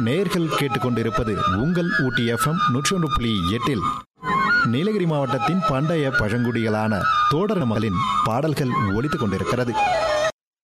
நேயர்கள் கேட்டுக்கொண்டிருப்பது உங்கள் ஊட்டி FM 101.8 நீலகிரி மாவட்டத்தின் பண்டைய பழங்குடிகளான தோடர் மக்களின் பாடல்கள் ஒலித்துக் கொண்டிருக்கிறது.